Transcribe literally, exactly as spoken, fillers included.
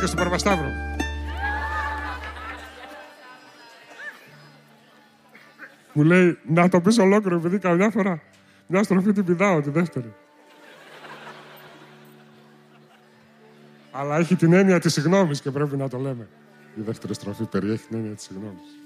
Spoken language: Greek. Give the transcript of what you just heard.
και στον Παρβασταύρο. Μου λέει, να το πεις ολόκληρο, επειδή καμιά φορά μια στροφή την πηδάω, τη δεύτερη. Αλλά έχει την έννοια της συγγνώμης και πρέπει να το λέμε. Η δεύτερη στροφή περιέχει την έννοια της συγγνώμης.